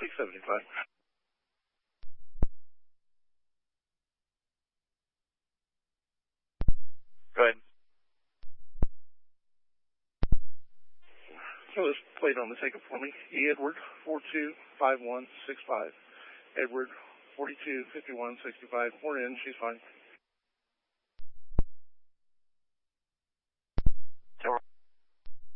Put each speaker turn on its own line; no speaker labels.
675.
Go ahead.
So this plate on the take it for me. E. Edward 425165. Edward 425165. We're in. She's fine.